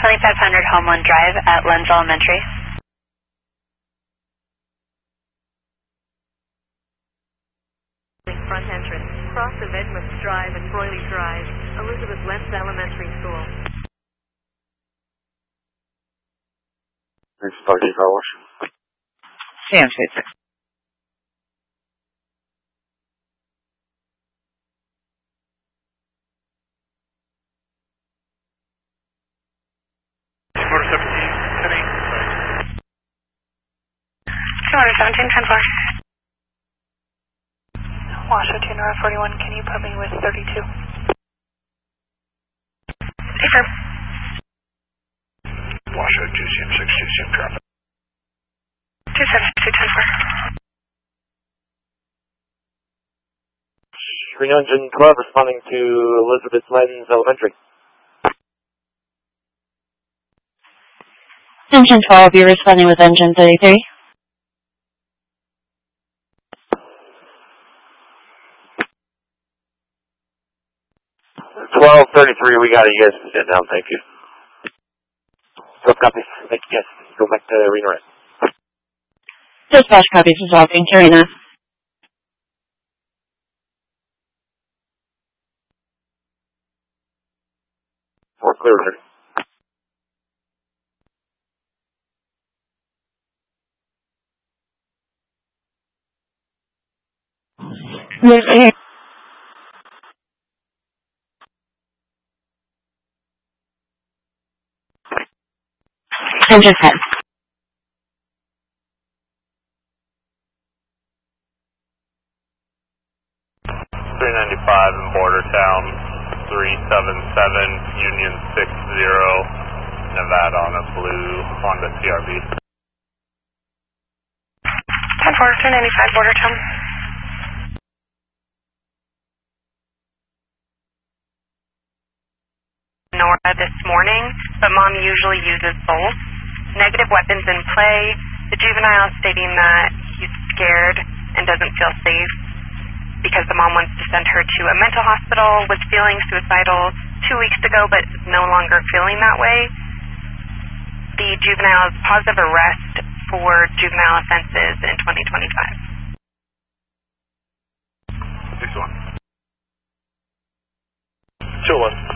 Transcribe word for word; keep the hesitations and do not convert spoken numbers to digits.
twenty-five hundred Homeland Drive at Lenz Elementary. Front entrance, cross of Edmonds Drive and Broyley Drive, Elizabeth Lenz Elementary School. Thanks, Party Car Wash. Sam six. Motor seventeen, ten eight. Motor seventeen, ten four. Washoe two, Nora forty-one, can you put me with thirty-two? Affirm. Washoe two, C M six, two C M traffic. two seven two, ten four. Reno Engine twelve responding to Elizabeth Lenz Elementary. Engine twelve, you're responding with engine thirty-three. twelve thirty-three, we got it. You guys can sit down. Thank you. twelve copies. Thank you guys. Go back to Reno Red. Dispatch copies resolving to Reno. Four clear, return. Yes, engine ten. three ninety-five in Bordertown, three seven seven, Union six zero, Nevada on a blue Honda C R V. ten four, three ninety-five, Bordertown. Nora this morning, but Mom usually uses both. Negative weapons in play. The juvenile stating that he's scared and doesn't feel safe because the mom wants to send her to a mental hospital, was feeling suicidal two weeks ago but is no longer feeling that way. The juvenile is positive arrest for juvenile offenses in twenty twenty-five. six one. Two one.